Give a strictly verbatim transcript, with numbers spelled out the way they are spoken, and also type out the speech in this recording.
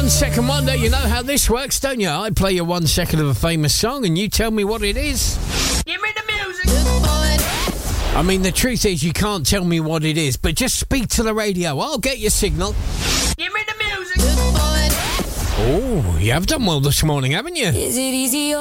One second wonder, you know how this works, don't you? I play you one second of a famous song and you tell me what it is. Give me the music. I mean, the truth is you can't tell me what it is, but just speak to the radio. I'll get your signal. Give me the music. Oh, you have done well this morning, haven't you? Is it easy?